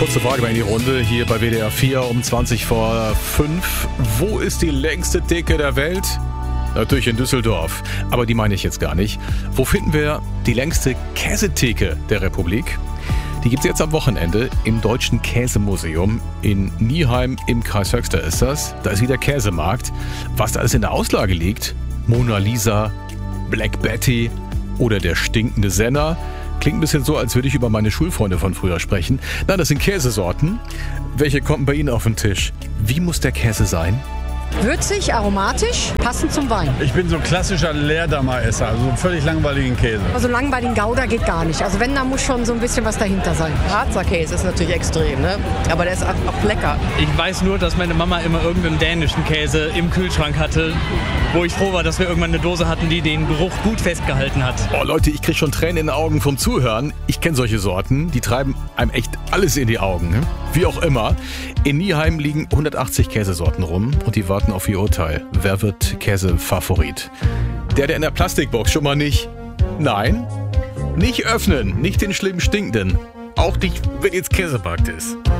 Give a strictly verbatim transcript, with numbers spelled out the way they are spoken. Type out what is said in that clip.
Kurze Frage mal in die Runde hier bei W D R vier um zwanzig vor fünf. Wo ist die längste Theke der Welt? Natürlich in Düsseldorf, aber die meine ich jetzt gar nicht. Wo finden wir die längste Käsetheke der Republik? Die gibt es jetzt am Wochenende im Deutschen Käsemuseum in Nieheim im Kreis Höxter ist das. Da ist wieder Käsemarkt. Was da alles in der Auslage liegt? Mona Lisa, Black Betty oder der stinkende Senner. Klingt ein bisschen so, als würde ich über meine Schulfreunde von früher sprechen. Nein, das sind Käsesorten. Welche kommen bei Ihnen auf den Tisch? Wie muss der Käse sein? Würzig, aromatisch, passend zum Wein. Ich bin so ein klassischer Leerdammer-Esser, also so einen völlig langweiligen Käse. Also langweiligen Gouda geht gar nicht. Also wenn, da muss schon so ein bisschen was dahinter sein. Harzer Käse ist natürlich extrem, ne? Aber der ist auch lecker. Ich weiß nur, dass meine Mama immer irgendeinen dänischen Käse im Kühlschrank hatte, wo ich froh war, dass wir irgendwann eine Dose hatten, die den Geruch gut festgehalten hat. Oh Leute, ich kriege schon Tränen in den Augen vom Zuhören. Ich kenne solche Sorten, die treiben einem echt alles in die Augen. Ne? Wie auch immer. In Nieheim liegen hundertachtzig Käsesorten rum und die warten auf ihr Urteil. Wer wird Käsefavorit? Der, der in der Plastikbox schon mal nicht. Nein, nicht öffnen, nicht den schlimmen Stinkenden. Auch nicht, wenn jetzt Käsemarkt ist.